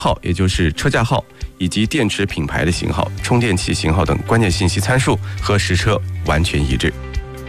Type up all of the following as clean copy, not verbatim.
号，也就是车架号，以及电池品牌的型号、充电器型号等关键信息参数和实车完全一致。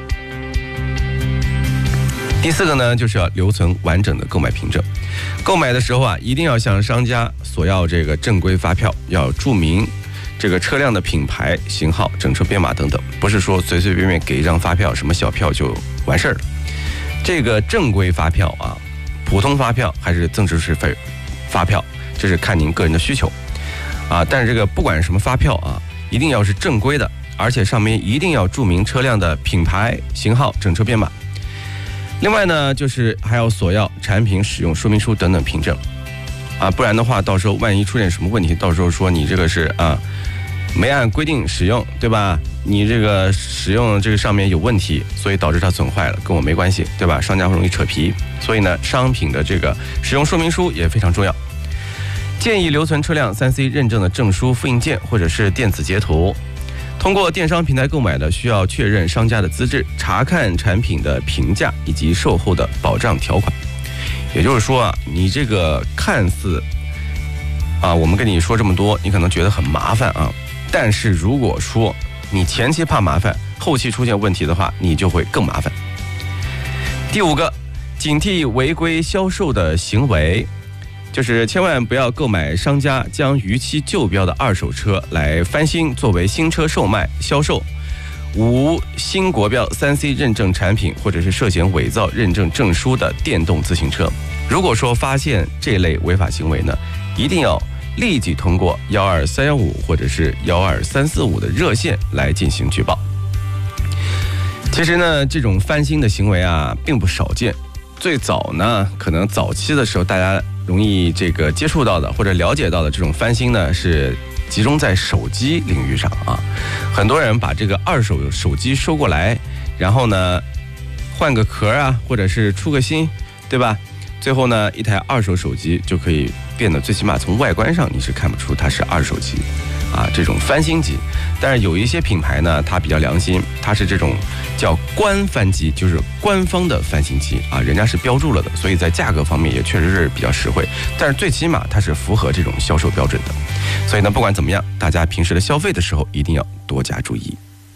第4个呢，就是要留存完整的购买凭证。购买的时候啊，一定要向商家索要这个正规发票，要注明这个车辆的品牌、型号、整车编码等等，不是说随随便便给一张发票，什么小票就完事儿了。这个正规发票啊，普通发票还是增值税发票，这是看您个人的需求啊。但是这个不管什么发票啊，一定要是正规的，而且上面一定要注明车辆的品牌、型号、整车编码。另外呢，就是还要索要产品使用说明书等等凭证啊，不然的话，到时候万一出现什么问题，到时候说你这个是没按规定使用，对吧？你这个使用这个上面有问题，所以导致它损坏了，跟我没关系，对吧？商家会容易扯皮，所以呢，商品的这个使用说明书也非常重要。建议留存车辆 3C 认证的证书复印件或者是电子截图。通过电商平台购买的，需要确认商家的资质，查看产品的评价以及售后的保障条款。也就是说啊，你这个看似我们跟你说这么多，你可能觉得很麻烦啊，但是如果说你前期怕麻烦，后期出现问题的话，你就会更麻烦。第5个，警惕违规销售的行为。就是千万不要购买商家将逾期旧标的二手车来翻新作为新车售卖销售，无新国标 3C 认证产品或者是涉嫌伪造认证证书的电动自行车。如果说发现这类违法行为呢，一定要立即通过12315或者是12345的热线来进行举报。其实呢，这种翻新的行为啊并不少见。最早呢，可能早期的时候大家容易这个接触到的或者了解到的这种翻新呢，是集中在手机领域上啊。很多人把这个二手手机收过来，然后呢换个壳啊，或者是出个新，对吧？最后呢，一台二手手机就可以变得最起码从外观上你是看不出它是二手机啊，这种翻新机。但是有一些品牌呢，它比较良心，它是这种叫官翻机，就是官方的翻新机啊，人家是标注了的，所以在价格方面也确实是比较实惠。但是最起码它是符合这种销售标准的。所以呢，不管怎么样，大家平时的消费的时候一定要多加注意。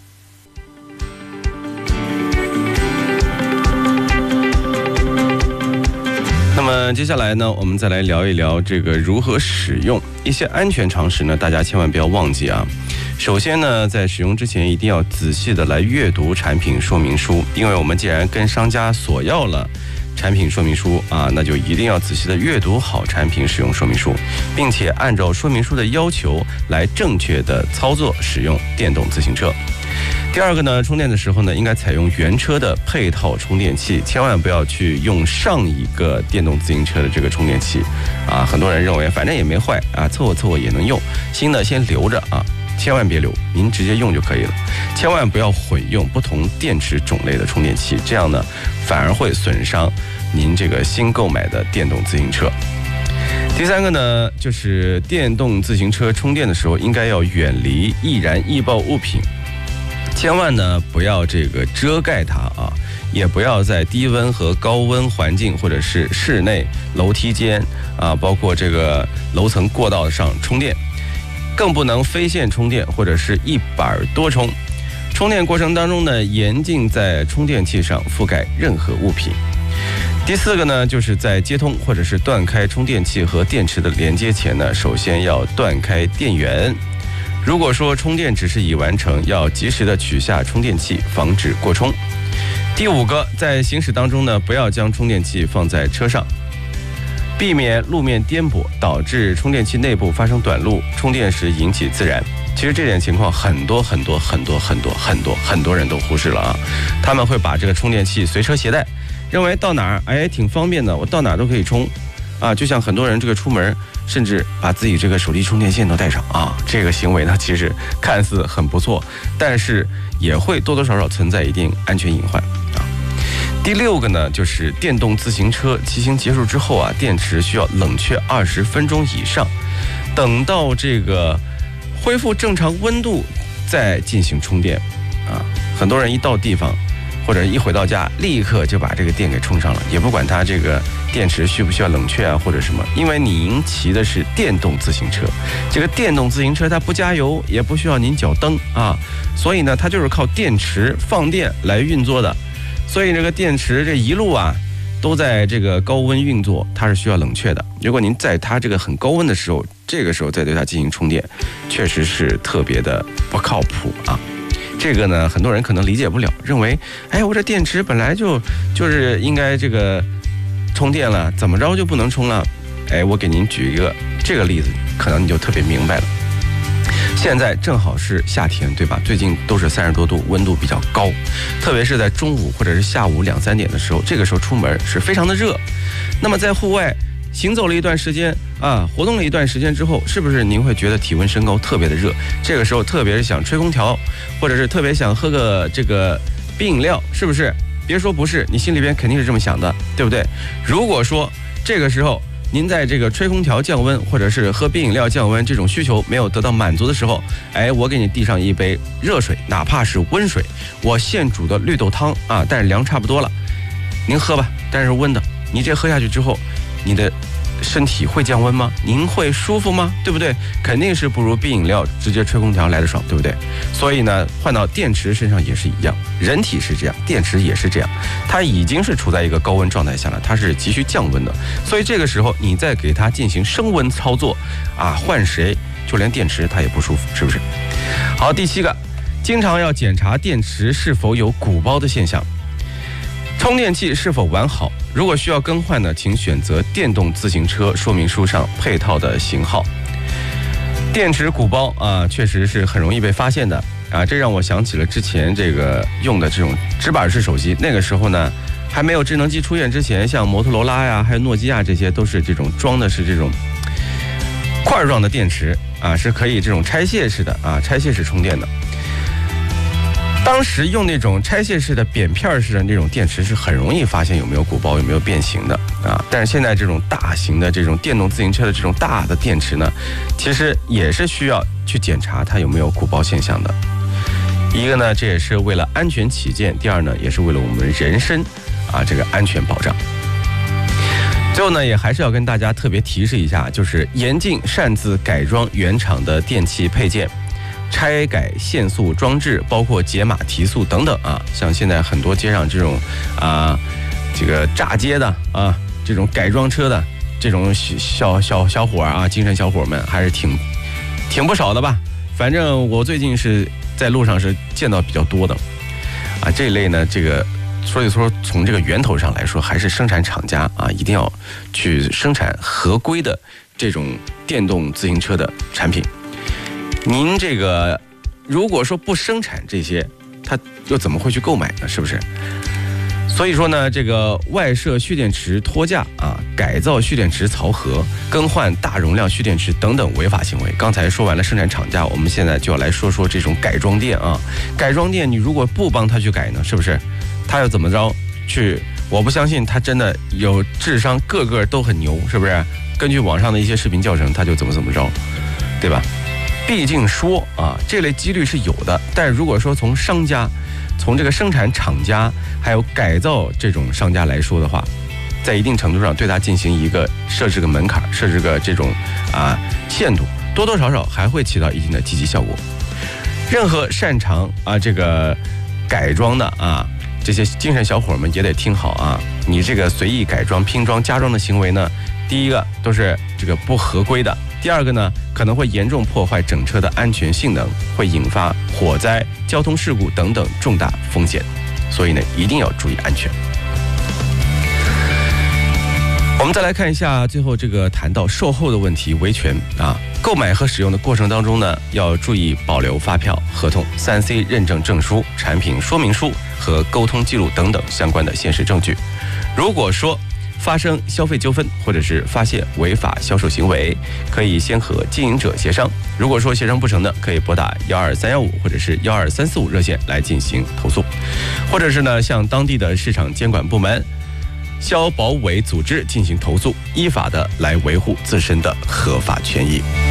那么接下来呢，我们再来聊一聊这个如何使用一些安全常识呢，大家千万不要忘记啊。首先呢，在使用之前一定要仔细的来阅读产品说明书，因为我们既然跟商家索要了产品说明书啊，那就一定要仔细的阅读好产品使用说明书，并且按照说明书的要求来正确的操作使用电动自行车。第2个呢，充电的时候呢，应该采用原车的配套充电器，千万不要去用上一个电动自行车的这个充电器啊。很多人认为反正也没坏啊，凑合凑合也能用，新的先留着啊，千万别留，您直接用就可以了。千万不要混用不同电池种类的充电器，这样呢反而会损伤您这个新购买的电动自行车。第3个呢，就是电动自行车充电的时候应该要远离易燃易爆物品，千万呢不要这个遮盖它啊，也不要在低温和高温环境或者是室内楼梯间啊，包括这个楼层过道上充电，更不能飞线充电或者是一板多充。充电过程当中呢，严禁在充电器上覆盖任何物品。第4个呢，就是在接通或者是断开充电器和电池的连接前呢，首先要断开电源。如果说充电只是已完成，要及时的取下充电器，防止过充。第5个，在行驶当中呢，不要将充电器放在车上，避免路面颠簸导致充电器内部发生短路，充电时引起自燃。其实这点情况很多人都忽视了啊，他们会把这个充电器随车携带，认为到哪儿挺方便的，我到哪儿都可以充啊。就像很多人这个出门甚至把自己这个手机充电线都带上啊，这个行为呢其实看似很不错，但是也会多多少少存在一定安全隐患啊。第6个呢，就是电动自行车骑行结束之后啊，电池需要冷却20分钟以上，等到这个恢复正常温度再进行充电啊。很多人一到地方或者一回到家立刻就把这个电给充上了，也不管它这个电池需不需要冷却啊或者什么，因为您骑的是电动自行车，这个电动自行车它不加油也不需要您脚蹬啊，所以呢它就是靠电池放电来运作的，所以这个电池这一路啊都在这个高温运作，它是需要冷却的。如果您在它这个很高温的时候，这个时候再对它进行充电，确实是特别的不靠谱啊。这个呢，很多人可能理解不了，认为，哎，我这电池本来就是应该这个充电了，怎么着就不能充了？哎，我给您举一个这个例子，可能你就特别明白了。现在正好是夏天，对吧？最近都是30多度，温度比较高，特别是在中午或者是下午2、3点的时候，这个时候出门是非常的热。那么在户外行走了一段时间啊，活动了一段时间之后，是不是您会觉得体温升高，特别的热？这个时候特别是想吹空调，或者是特别想喝个这个冰饮料，是不是？别说不是，你心里边肯定是这么想的，对不对？如果说这个时候您在这个吹空调降温，或者是喝冰饮料降温这种需求没有得到满足的时候，哎，我给你递上一杯热水，哪怕是温水，我现煮的绿豆汤啊，但是凉差不多了，您喝吧，但是温的。你这喝下去之后，你的身体会降温吗？您会舒服吗？对不对？肯定是不如冰饮料直接吹空调来的爽，对不对？所以呢，换到电池身上也是一样，人体是这样，电池也是这样，它已经是处在一个高温状态下了，它是急需降温的。所以这个时候你再给它进行升温操作啊，换谁就连电池它也不舒服，是不是？好，第7个，经常要检查电池是否有鼓包的现象。充电器是否完好？如果需要更换呢，请选择电动自行车说明书上配套的型号。电池鼓包啊，确实是很容易被发现的啊，这让我想起了之前这个用的这种直板式手机，那个时候呢还没有智能机出现之前，像摩托罗拉呀，还有诺基亚，这些都是这种装的是这种块状的电池啊，是可以这种拆卸式的啊，拆卸式充电的。当时用那种拆卸式的扁片式的那种电池是很容易发现有没有鼓包，有没有变形的啊。但是现在这种大型的这种电动自行车的这种大的电池呢，其实也是需要去检查它有没有鼓包现象的。一个呢，这也是为了安全起见；第二呢，也是为了我们人身啊这个安全保障。最后呢，也还是要跟大家特别提示一下，就是严禁擅自改装原厂的电器配件。拆改限速装置，包括解码提速等等啊，像现在很多街上这种这个炸街的啊，这种改装车的这种小伙啊，精神小伙们还是挺不少的吧。反正我最近是在路上是见到比较多的啊，这一类呢，这个所以说从这个源头上来说，还是生产厂家啊，一定要去生产合规的这种电动自行车的产品。您这个如果说不生产这些，他又怎么会去购买呢？是不是？所以说呢，这个外设蓄电池脱架啊，改造蓄电池槽盒，更换大容量蓄电池等等违法行为。刚才说完了生产厂家，我们现在就要来说说这种改装店啊。改装店你如果不帮他去改呢，是不是？他要怎么着去？我不相信他真的有智商，个个都很牛，是不是？根据网上的一些视频教程，他就怎么着，对吧？毕竟说啊，这类几率是有的，但如果说从商家、从这个生产厂家还有改造这种商家来说的话，在一定程度上对它进行一个设置个门槛，设置个这种限度，多多少少还会起到一定的积极效果。任何擅长这个改装的这些精神小伙们也得听好啊，你这个随意改装、拼装、加装的行为呢，第一个都是这个不合规的。第二个呢，可能会严重破坏整车的安全性能，会引发火灾、交通事故等等重大风险，所以呢，一定要注意安全。我们再来看一下最后这个谈到售后的问题，维权购买和使用的过程当中呢，要注意保留发票、合同、3C 认证证书、产品说明书和沟通记录等等相关的现实证据。如果说发生消费纠纷或者是发现违法销售行为，可以先和经营者协商。如果说协商不成的，可以拨打12315或者是12345热线来进行投诉，或者是呢向当地的市场监管部门、消保委组织进行投诉，依法的来维护自身的合法权益。